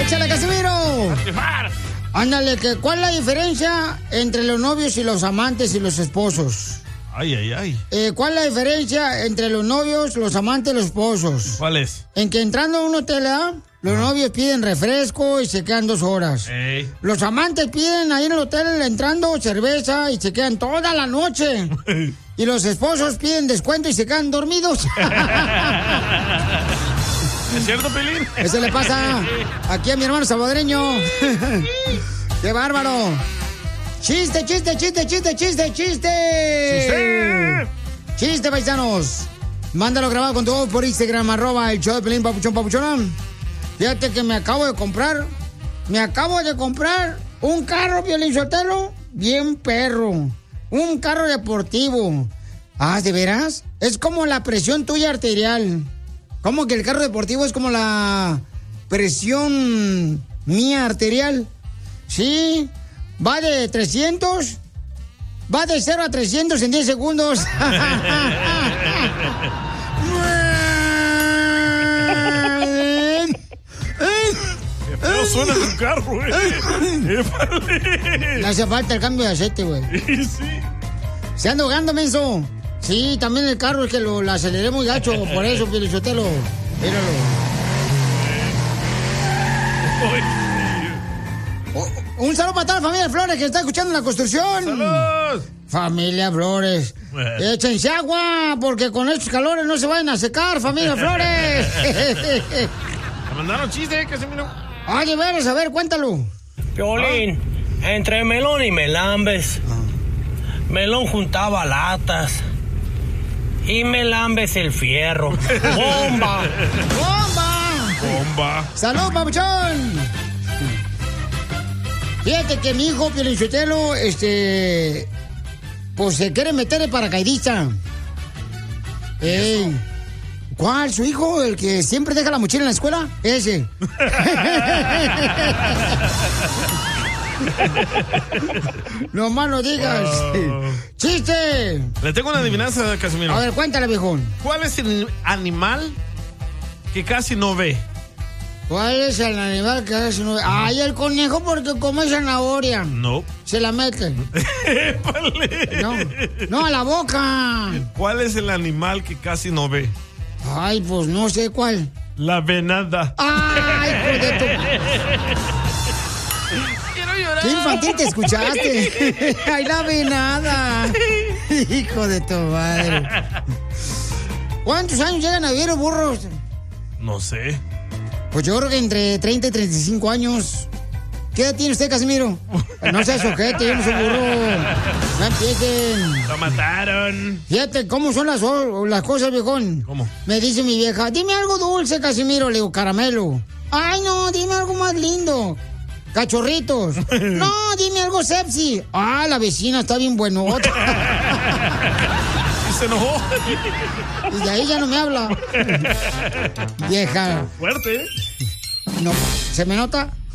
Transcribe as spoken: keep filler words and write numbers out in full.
¡Échale, Casimiro! Ándale, que ¿cuál es la diferencia entre los novios y los amantes y los esposos? Ay, ay, ay. Eh, ¿Cuál es la diferencia entre los novios, los amantes y los esposos? ¿Cuál es? En que entrando a un hotel, ¿eh? Los ah. novios piden refresco y se quedan dos horas. Ey. Los amantes piden ahí en el hotel entrando cerveza y se quedan toda la noche. Y los esposos piden descuento y se quedan dormidos. ¿Es cierto, Pelín? Eso le pasa aquí a mi hermano salvadoreño. ¡Qué bárbaro! ¡Chiste, chiste, chiste, chiste, chiste, chiste! ¡Chiste! ¡Chiste, paisanos! Mándalo grabado con tu voz por Instagram, arroba el show de Pelín, papuchón, papuchón. Fíjate que me acabo de comprar, me acabo de comprar un carro, Piolín Sotelo, bien perro. Un carro deportivo. Ah, ¿de veras? Es como la presión tuya arterial. ¿Cómo que el carro deportivo es como la presión mía arterial? Sí, va de trescientos, va de cero a trescientos en diez segundos. ¡Qué feo suena tu carro, eh! No hace falta el cambio de aceite, güey. Sí, sí. Se anda ahogando, menso. Sí, también el carro es que lo, lo aceleré muy gacho, por eso, Pielichotelo. Míralo. Oh, un saludo para toda la familia Flores que está escuchando la construcción. ¡Saludos! Familia Flores. Bueno. Échense agua, porque con estos calores no se vayan a secar, familia Flores. Me mandaron chiste, Casimiro. Oye, veres, a ver, cuéntalo. Piolín, ah. entre Melón y Melambes, ah. Melón juntaba latas y Melambes el fierro. ¡Bomba! ¡Bomba! ¡Bomba! ¡Salud, papuchón! Fíjate que mi hijo, Piolichotelo, este... pues se quiere meter de paracaidista. Ey. ¿Cuál? ¿Su hijo? ¿El que siempre deja la mochila en la escuela? Ese. No más no digas. Wow. ¡Chiste! Le tengo una adivinanza, Casimiro. A ver, cuéntale, viejón. ¿Cuál es el animal que casi no ve? ¿Cuál es el animal que casi no ve? Ay, el conejo, porque come zanahoria. No. Se la mete. No, no, a la boca. ¿Cuál es el animal que casi no ve? Ay, pues no sé cuál. La venada. Ay, hijo de tu... Quiero llorar. ¿Qué infantil te escuchaste? Ay, la venada. Hijo de tu madre. ¿Cuántos años llegan a vivir los burros? No sé. Pues yo creo que entre treinta y treinta y cinco años. ¿Qué edad tiene usted, Casimiro? No seas ojete, yo no soy burro. No empiecen. Lo mataron. Fíjate cómo son las, las cosas, viejón. ¿Cómo? Me dice mi vieja, dime algo dulce, Casimiro. Le digo, caramelo. Ay, no, dime algo más lindo. Cachorritos. No, dime algo sepsi. Ah, la vecina está bien buenota. Y se enojó. Y de ahí ya no me habla. Vieja. Fuerte, ¿eh? No, ¿se me nota?